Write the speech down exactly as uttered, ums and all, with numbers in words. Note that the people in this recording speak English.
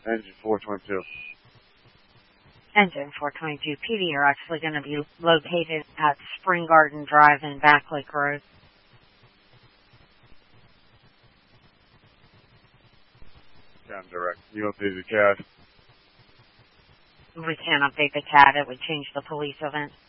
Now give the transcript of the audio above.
Engine four twenty-two. Engine four twenty-two. P D are actually going to be located at Spring Garden Drive and Back Lake Road. Cam direct. You update the C A D? We can't update the C A D. It would change the police event.